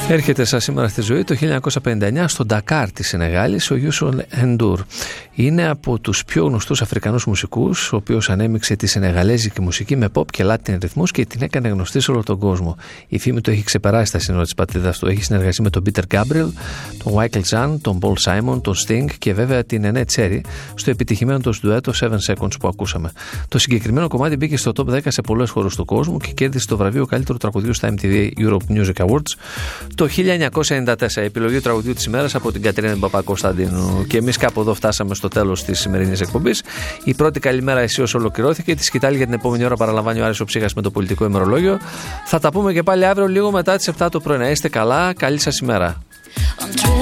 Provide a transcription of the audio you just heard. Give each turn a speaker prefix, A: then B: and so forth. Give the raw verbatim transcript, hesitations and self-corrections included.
A: Έρχεται σας σήμερα στη ζωή το χίλια εννιακόσια πενήντα εννιά στο Ντακάρ της Σενεγάλης ο Youssou N'Dour. Είναι από τους πιο γνωστούς Αφρικανούς μουσικούς, ο οποίος ανέμειξε τη σενεγαλέζικη μουσική με pop και Latin ρυθμούς και την έκανε γνωστή σε όλο τον κόσμο. Η φήμη του έχει ξεπεράσει τα σύνορα της πατρίδας του. Έχει συνεργαστεί με τον Peter Gabriel, τον Wyclef Jean, τον Paul Simon, τον Sting και βέβαια την Neneh Cherry στο επιτυχημένο τους ντουέτο Seven Seconds που ακούσαμε. Το συγκεκριμένο κομμάτι μπήκε στο top δέκα σε πολλές χώρες του κόσμου και κέρδισε το βραβείο καλύτερου τραγουδιού στα εμ τι βι Europe Music Awards το χίλια εννιακόσια ενενήντα τέσσερα. Επιλογή του τραγουδιού της ημέρας από την Κατερίνα Παπακοσταντίνου. Και εμείς κάπου εδώ φτάσαμε στο τέλος της σημερινής εκπομπής. Η πρώτη καλημέρα αισίως ολοκληρώθηκε. Τη σκητάλη για την επόμενη ώρα παραλαμβάνει ο Άρης ο Ψύχας με το πολιτικό ημερολόγιο. Θα τα πούμε και πάλι αύριο λίγο μετά τις επτά το πρωί. Να είστε καλά. Καλή σας ημέρα.